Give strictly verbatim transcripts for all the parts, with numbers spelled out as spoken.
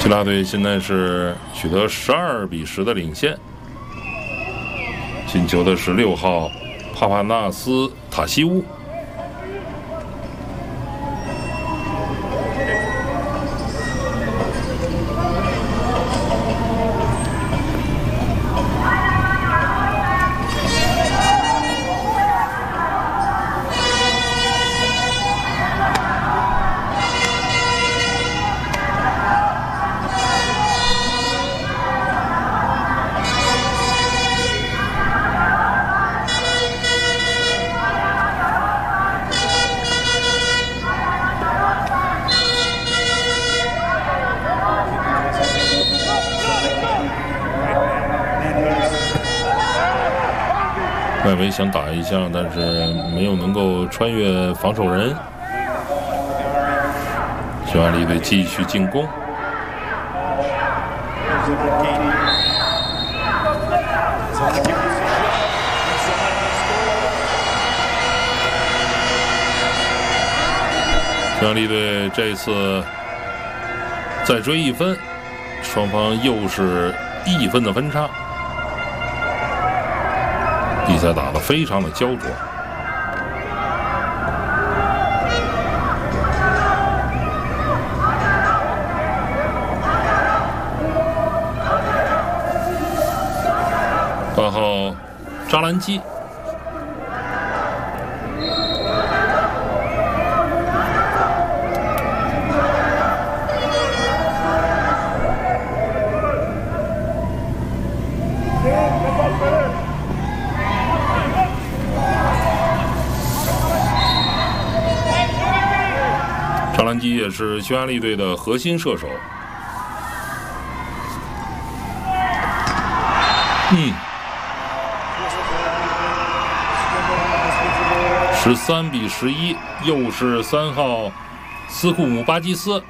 希腊队现在是取得十二比十的领先。进球的是六号帕帕纳斯塔西乌。外围想打一下，但是没有能够穿越防守人。匈牙利队继续进攻。匈牙利队这次再追一分，双方又是一分的分差。比赛打得非常的焦灼。八号扎兰基，扎兰基也是匈牙利队的核心射手。嗯，十三比十一，又是三号斯库姆巴基斯。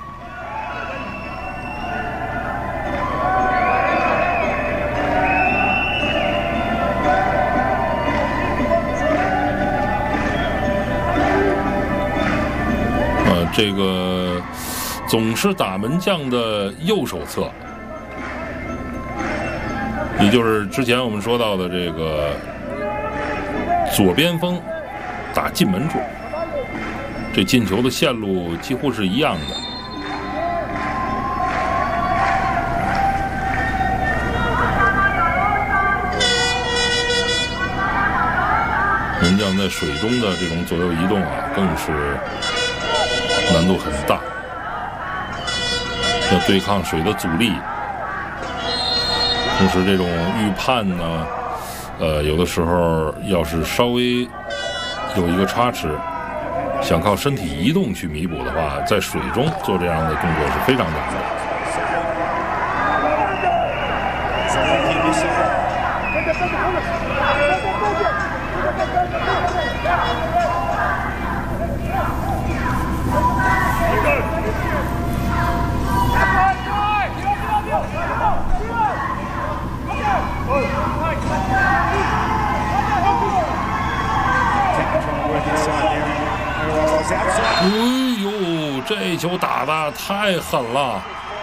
这个总是打门将的右手侧，也就是之前我们说到的这个左边锋打进门处，这进球的线路几乎是一样的。门将在水中的这种左右移动啊，更是难度很大，要对抗水的阻力，同时这种预判呢，呃，有的时候要是稍微有一个差池，想靠身体移动去弥补的话，在水中做这样的动作是非常难的。哎呦，这球打得太狠了！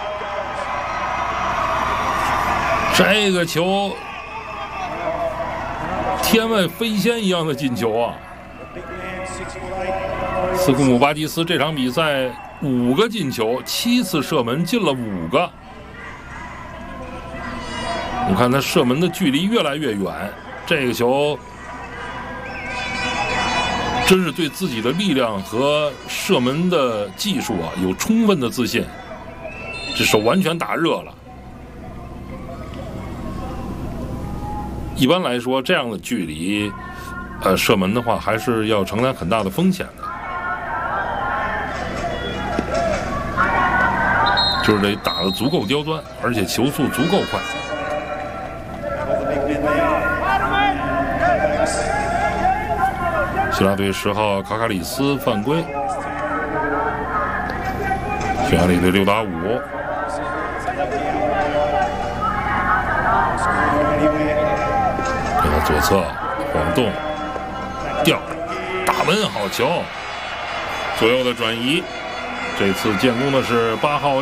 这个球天外飞仙一样的进球啊！斯库姆巴基斯这场比赛五个进球，七次射门进了五个。我看他射门的距离越来越远，这个球真是对自己的力量和射门的技术啊有充分的自信，这手完全打热了。一般来说，这样的距离，呃，射门的话还是要承担很大的风险的，就是得打得足够刁钻，而且球速足够快。希腊队十号卡卡里斯犯规，匈牙利队六打五。给他左侧晃动，吊，打门，好球！左右的转移，这次建功的是八号